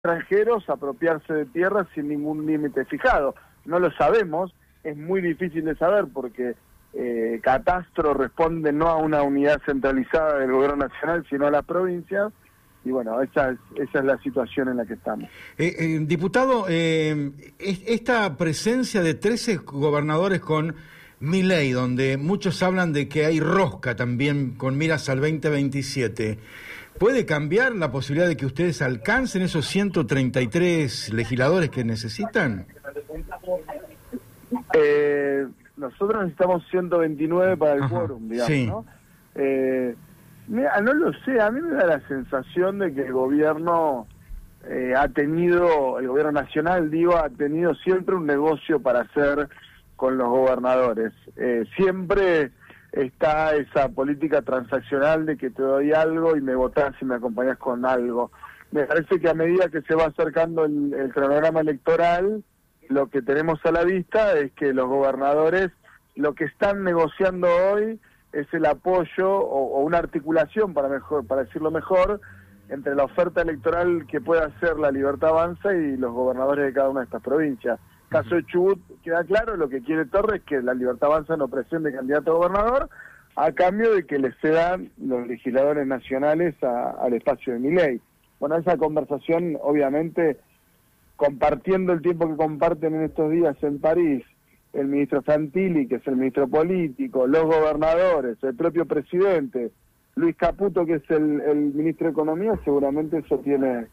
extranjeros apropiarse de tierras sin ningún límite fijado. No lo sabemos, es muy difícil de saber porque Catastro responde no a una unidad centralizada del gobierno nacional, sino a las provincias, y bueno, esa es la situación en la que estamos. Diputado, esta presencia de 13 gobernadores con Milei, donde muchos hablan de que hay rosca también con miras al 2027, ¿puede cambiar la posibilidad de que ustedes alcancen esos 133 legisladores que necesitan? Nosotros necesitamos 129 para el quórum, digamos, sí. ¿no? Mira, no lo sé, a mí me da la sensación de que el gobierno el gobierno nacional, ha tenido siempre un negocio para hacer con los gobernadores. Siempre está esa política transaccional de que te doy algo y me votás y me acompañás con algo. Me parece que a medida que se va acercando el cronograma electoral, lo que tenemos a la vista es que los gobernadores lo que están negociando hoy es el apoyo o una articulación, para decirlo mejor, entre la oferta electoral que pueda hacer la Libertad Avanza y los gobernadores de cada una de estas provincias. Caso de Chubut, queda claro, lo que quiere Torres es que la Libertad Avanza no presente candidato a gobernador, a cambio de que le cedan los legisladores nacionales al espacio de Milei. Bueno, esa conversación, obviamente, compartiendo el tiempo que comparten en estos días en París, el ministro Santilli, que es el ministro político, los gobernadores, el propio presidente, Luis Caputo, que es el ministro de Economía, seguramente eso tiene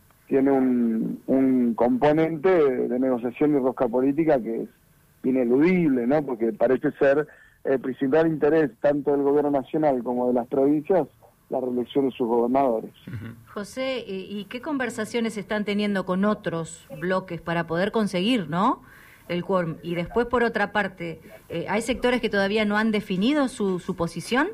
un componente de negociación y rosca política que es ineludible, ¿no? Porque parece ser el principal interés tanto del gobierno nacional como de las provincias la reelección de sus gobernadores. José, ¿y qué conversaciones están teniendo con otros bloques para poder conseguir, ¿no?, el quórum? Y después, por otra parte, ¿hay sectores que todavía no han definido su posición?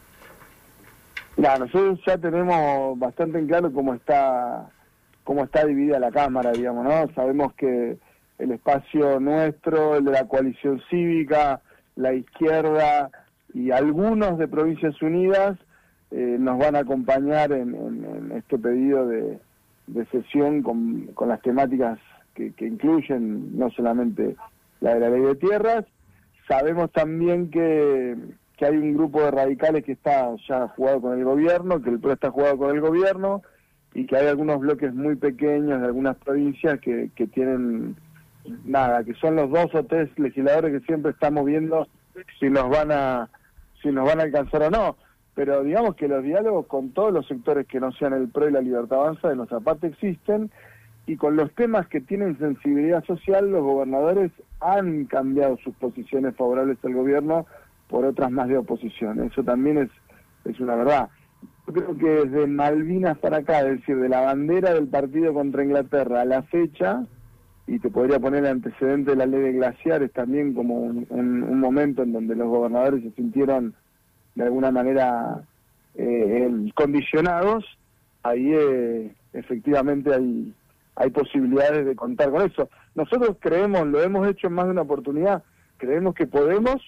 Nosotros ya tenemos bastante en claro cómo está dividida la Cámara, digamos, ¿no? Sabemos que el espacio nuestro, el de la coalición cívica, la izquierda y algunos de Provincias Unidas nos van a acompañar en este pedido de sesión con las temáticas que incluyen no solamente la de la ley de tierras. Sabemos también que hay un grupo de radicales que está ya jugado con el gobierno, que el PRO está jugado con el gobierno, y que hay algunos bloques muy pequeños de algunas provincias que tienen que son los 2 o 3 legisladores que siempre estamos viendo si nos van a alcanzar o no. Pero digamos que los diálogos con todos los sectores que no sean el PRO y la Libertad Avanza de nuestra parte existen, y con los temas que tienen sensibilidad social, los gobernadores han cambiado sus posiciones favorables al gobierno por otras más de oposición. Eso también es una verdad. Yo creo que desde Malvinas para acá, es decir, de la bandera del partido contra Inglaterra a la fecha, y te podría poner el antecedente de la ley de glaciares también como un momento en donde los gobernadores se sintieron de alguna manera condicionados, ahí efectivamente hay posibilidades de contar con eso. Nosotros creemos, lo hemos hecho en más de una oportunidad, creemos que podemos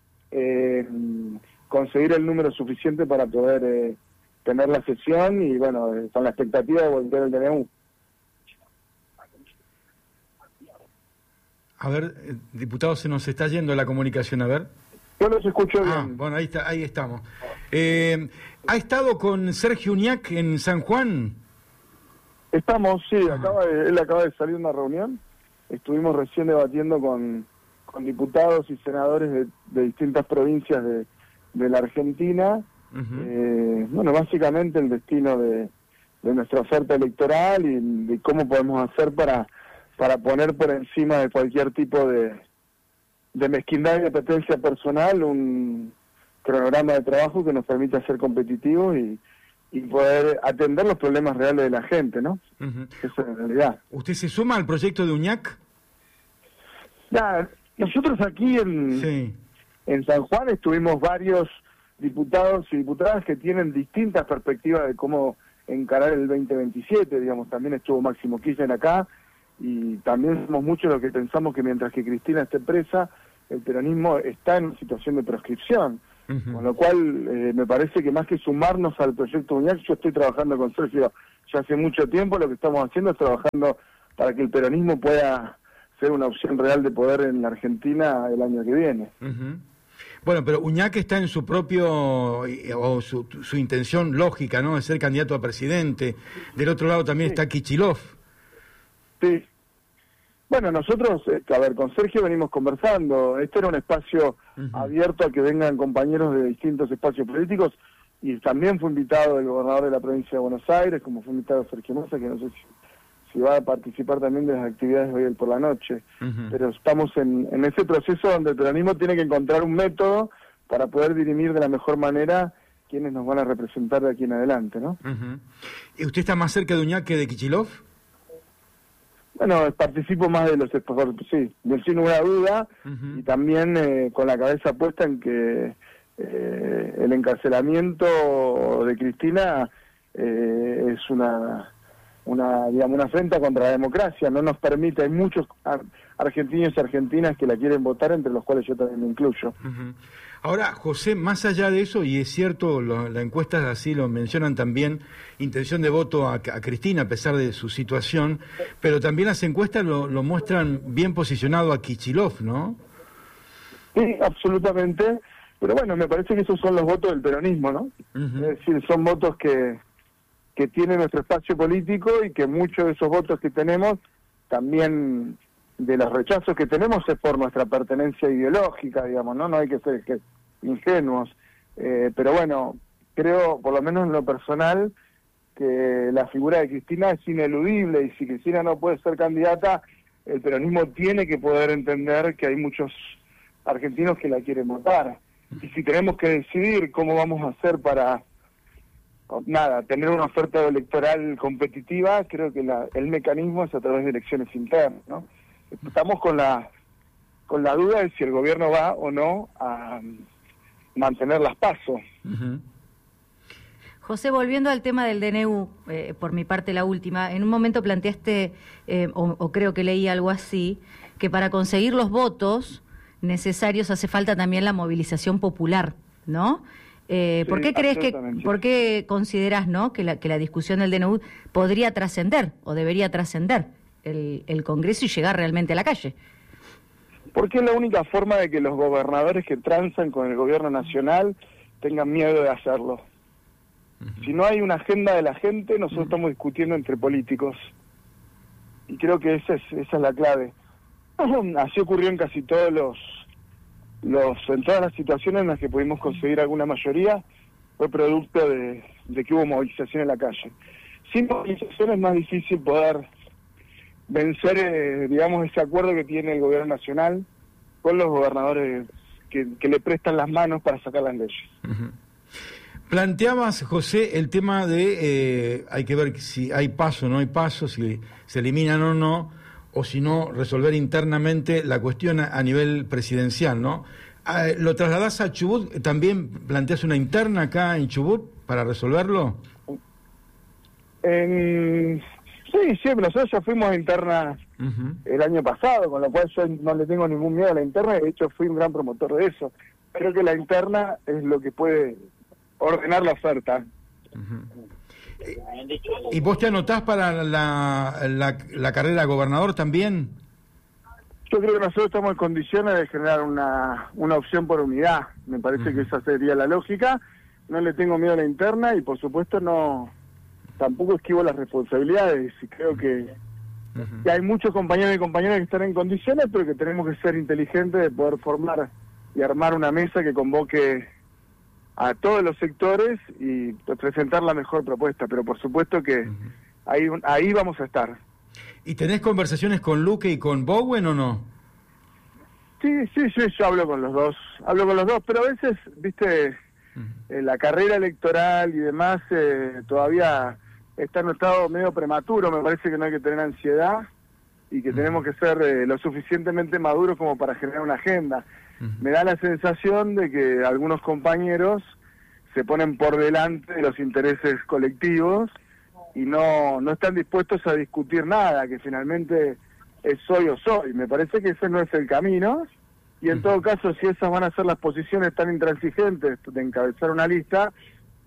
conseguir el número suficiente para poder tener la sesión y, bueno, con la expectativa de volver al DNU. A ver, diputado, se nos está yendo la comunicación, a ver. Yo los escucho bien. Bueno, ahí estamos. ¿Ha estado con Sergio Uñac en San Juan? Estamos, sí, él acaba de salir de una reunión. Estuvimos recién debatiendo con diputados y senadores de distintas provincias de la Argentina. Bueno, básicamente el destino de nuestra oferta electoral y de cómo podemos hacer para poner por encima de cualquier tipo de mezquindad y apetencia personal un cronograma de trabajo que nos permita ser competitivos y poder atender los problemas reales de la gente, ¿no? Eso en realidad. ¿Usted se suma al proyecto de Uñac? Nosotros aquí en San Juan estuvimos varios diputados y diputadas que tienen distintas perspectivas de cómo encarar el 2027, digamos. También estuvo Máximo Kirchner acá, y también somos muchos los que pensamos que mientras que Cristina esté presa, el peronismo está en una situación de proscripción. Con lo cual, me parece que más que sumarnos al proyecto Uñac, yo estoy trabajando con Sergio ya hace mucho tiempo. Lo que estamos haciendo es trabajando para que el peronismo pueda ser una opción real de poder en la Argentina el año que viene. Bueno, pero Uñac está en su propio, o su intención lógica, ¿no?, de ser candidato a presidente. Del otro lado también está Kicillof. Sí. Bueno, nosotros, a ver, con Sergio venimos conversando. Este era un espacio abierto a que vengan compañeros de distintos espacios políticos, y también fue invitado el gobernador de la provincia de Buenos Aires, como fue invitado Sergio Massa, que no sé si va a participar también de las actividades de hoy por la noche. Pero estamos en ese proceso donde el peronismo tiene que encontrar un método para poder dirimir de la mejor manera quiénes nos van a representar de aquí en adelante, ¿no? ¿Y usted está más cerca de Uñac que de Kicillof? Bueno, participo más de los esfuerzos, sí, sin ninguna duda, y también con la cabeza puesta en que el encarcelamiento de Cristina es una afrenta contra la democracia. No nos permite, hay muchos argentinos y argentinas que la quieren votar, entre los cuales yo también me incluyo. Ahora, José, más allá de eso, y es cierto, las encuestas así lo mencionan también, intención de voto a Cristina a pesar de su situación, pero también las encuestas lo muestran bien posicionado a Kicillof, ¿no? Sí, absolutamente, pero bueno, me parece que esos son los votos del peronismo, ¿no? Es decir, son votos que tiene nuestro espacio político, y que muchos de esos votos que tenemos, también de los rechazos que tenemos, es por nuestra pertenencia ideológica, digamos, ¿no? No hay que ser ingenuos. Pero bueno, creo, por lo menos en lo personal, que la figura de Cristina es ineludible, y si Cristina no puede ser candidata, el peronismo tiene que poder entender que hay muchos argentinos que la quieren votar. Y si tenemos que decidir cómo vamos a hacer para tener una oferta electoral competitiva, creo que el mecanismo es a través de elecciones internas, ¿no? Estamos con la duda de si el gobierno va o no a mantener las PASO. José, volviendo al tema del DNU, por mi parte la última, en un momento planteaste, o creo que leí algo así, que para conseguir los votos necesarios hace falta también la movilización popular, ¿no? ¿Por qué considerás, ¿no?, que la discusión del DNU podría trascender o debería trascender el Congreso y llegar realmente a la calle? Porque es la única forma de que los gobernadores que transan con el gobierno nacional tengan miedo de hacerlo. Si no hay una agenda de la gente, nosotros estamos discutiendo entre políticos. Y creo que esa es la clave. Así ocurrió en casi todos en todas las situaciones en las que pudimos conseguir alguna mayoría, fue producto de que hubo movilización en la calle. Sin movilización es más difícil poder vencer, digamos, ese acuerdo que tiene el gobierno nacional con los gobernadores que le prestan las manos para sacar las leyes. Planteabas, José, el tema de hay que ver si hay paso o no hay paso, si se eliminan o no, o si no, resolver internamente la cuestión a nivel presidencial, ¿no? ¿Lo trasladás a Chubut? ¿También planteas una interna acá en Chubut para resolverlo? Sí, siempre. Nosotros ya fuimos a interna el año pasado, con lo cual yo no le tengo ningún miedo a la interna, de hecho fui un gran promotor de eso. Creo que la interna es lo que puede ordenar la oferta. ¿Y vos te anotás para la carrera de gobernador también? Yo creo que nosotros estamos en condiciones de generar una opción por unidad. Me parece que esa sería la lógica. No le tengo miedo a la interna y por supuesto tampoco esquivo las responsabilidades. Y creo que hay muchos compañeros y compañeras que están en condiciones, pero que tenemos que ser inteligentes de poder formar y armar una mesa que convoque a todos los sectores y presentar la mejor propuesta. Pero por supuesto que ahí vamos a estar. ¿Y tenés conversaciones con Luque y con Bowen o no? Sí, yo hablo con los dos, pero a veces, viste, la carrera electoral y demás todavía está en un estado medio prematuro. Me parece que no hay que tener ansiedad y que tenemos que ser lo suficientemente maduros como para generar una agenda. Me da la sensación de que algunos compañeros se ponen por delante de los intereses colectivos y no están dispuestos a discutir nada, que finalmente es soy o soy. Me parece que ese no es el camino, y en todo caso, si esas van a ser las posiciones tan intransigentes de encabezar una lista,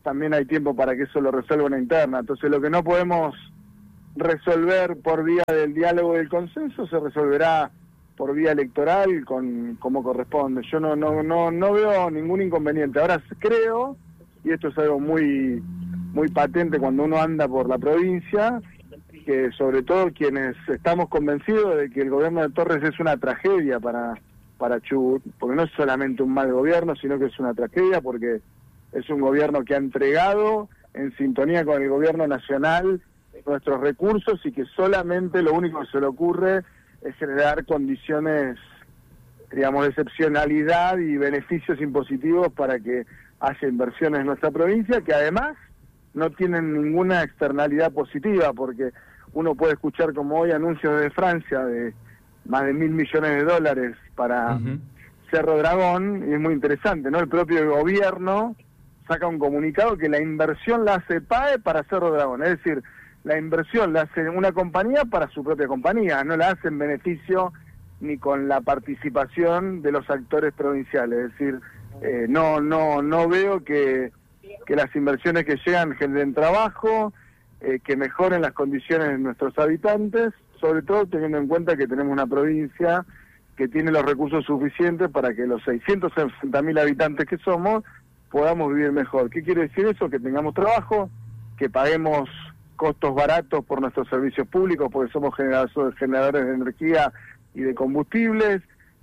también hay tiempo para que eso lo resuelva una interna. Entonces lo que no podemos resolver por vía del diálogo y del consenso se resolverá por vía electoral como corresponde. Yo no veo ningún inconveniente. Ahora creo, y esto es algo muy patente cuando uno anda por la provincia, que sobre todo quienes estamos convencidos de que el gobierno de Torres es una tragedia para Chubut, porque no es solamente un mal gobierno, sino que es una tragedia porque es un gobierno que ha entregado en sintonía con el gobierno nacional nuestros recursos y que solamente lo único que se le ocurre es generar condiciones, digamos, de excepcionalidad y beneficios impositivos para que haya inversiones en nuestra provincia, que además no tienen ninguna externalidad positiva, porque uno puede escuchar como hoy anuncios de Francia de más de $1.000 millones para Cerro Dragón, y es muy interesante, ¿no? El propio gobierno saca un comunicado que la inversión la hace PAE para Cerro Dragón, es decir, la inversión la hace una compañía para su propia compañía, no la hace en beneficio ni con la participación de los actores provinciales, es decir, no veo que las inversiones que llegan generen trabajo, que mejoren las condiciones de nuestros habitantes, sobre todo teniendo en cuenta que tenemos una provincia que tiene los recursos suficientes para que los 660.000 habitantes que somos podamos vivir mejor. ¿Qué quiere decir eso? Que tengamos trabajo, que paguemos costos baratos por nuestros servicios públicos, porque somos generadores de energía y de combustibles,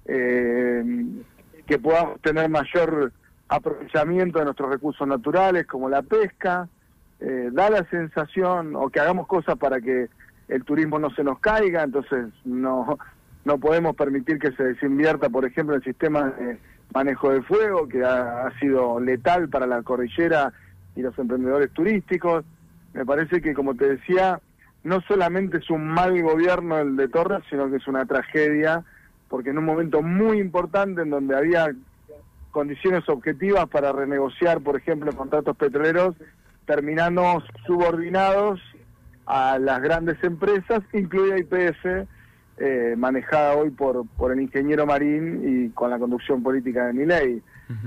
que podamos tener mayor aprovechamiento de nuestros recursos naturales, como la pesca, da la sensación, o que hagamos cosas para que el turismo no se nos caiga, entonces no podemos permitir que se desinvierta, por ejemplo, el sistema de manejo de fuego, que ha sido letal para la cordillera y los emprendedores turísticos. Me parece que, como te decía, no solamente es un mal gobierno el de Torres, sino que es una tragedia, porque en un momento muy importante en donde había condiciones objetivas para renegociar, por ejemplo, contratos petroleros, terminamos subordinados a las grandes empresas, incluida YPF, manejada hoy por el ingeniero Marín y con la conducción política de Milei.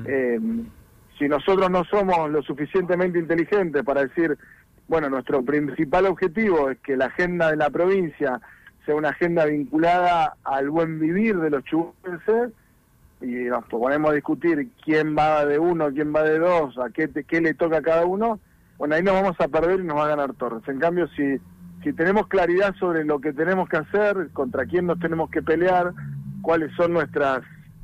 Si nosotros no somos lo suficientemente inteligentes para decir, bueno, nuestro principal objetivo es que la agenda de la provincia sea una agenda vinculada al buen vivir de los chubutenses, y nos ponemos a discutir quién va de uno, quién va de dos, a qué le toca a cada uno, bueno, ahí nos vamos a perder y nos va a ganar Torres. En cambio, si tenemos claridad sobre lo que tenemos que hacer, contra quién nos tenemos que pelear, cuáles son nuestras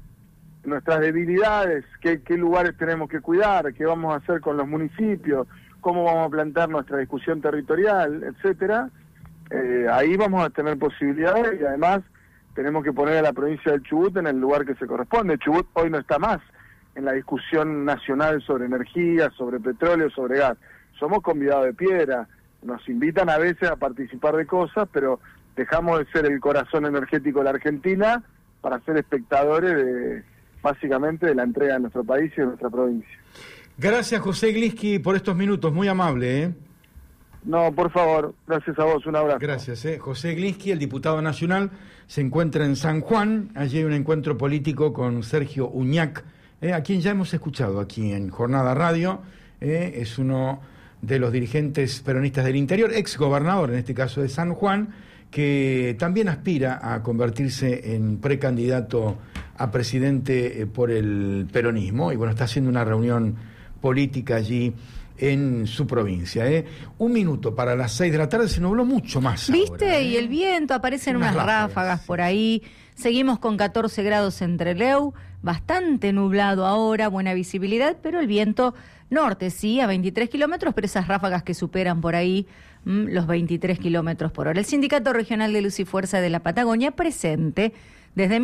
debilidades, qué lugares tenemos que cuidar, qué vamos a hacer con los municipios, cómo vamos a plantear nuestra discusión territorial, etcétera, ahí vamos a tener posibilidades, y además tenemos que poner a la provincia del Chubut en el lugar que se corresponde. Chubut hoy no está más en la discusión nacional sobre energía, sobre petróleo, sobre gas. Somos convidados de piedra, nos invitan a veces a participar de cosas, pero dejamos de ser el corazón energético de la Argentina para ser espectadores básicamente de la entrega de nuestro país y de nuestra provincia. Gracias, José Glisky, por estos minutos, muy amable, ¿eh? No, por favor, gracias a vos, un abrazo. Gracias, José Glisky, el diputado nacional, se encuentra en San Juan. Allí hay un encuentro político con Sergio Uñac, a quien ya hemos escuchado aquí en Jornada Radio. Es uno de los dirigentes peronistas del interior, ex gobernador en este caso de San Juan, que también aspira a convertirse en precandidato a presidente por el peronismo, y bueno, está haciendo una reunión política allí en su provincia. 1 minuto para las 6 de la tarde, se nubló mucho más. ¿Viste? Ahora, Y el viento, aparecen unas ráfagas sí, por ahí. Seguimos con 14 grados en Trelew, bastante nublado ahora, buena visibilidad, pero el viento norte, sí, a 23 kilómetros, pero esas ráfagas que superan por ahí los 23 kilómetros por hora. El Sindicato Regional de Luz y Fuerza de la Patagonia, presente desde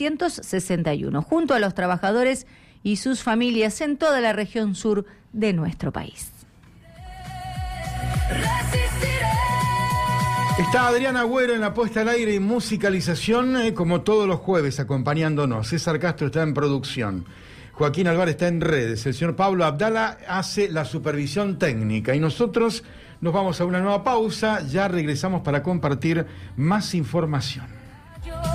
1961, junto a los trabajadores y sus familias en toda la región sur de nuestro país. Está Adrián Agüero en la puesta al aire y musicalización, como todos los jueves, acompañándonos. César Castro está en producción. Joaquín Alvar está en redes. El señor Pablo Abdala hace la supervisión técnica. Y nosotros nos vamos a una nueva pausa. Ya regresamos para compartir más información.